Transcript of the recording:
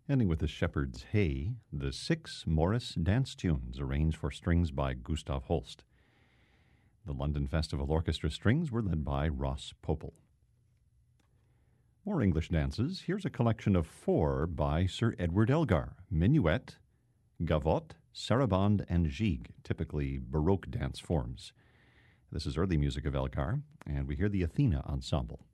Ending with the Shepherd's Hay, the 6 Morris dance tunes arranged for strings by Gustav Holst. The London Festival Orchestra strings were led by Ross Popel. More English dances. Here's a collection of 4 by Sir Edward Elgar: Minuet, Gavotte, Sarabande, and Gigue, typically Baroque dance forms. This is early music of Elgar, and we hear the Athena Ensemble.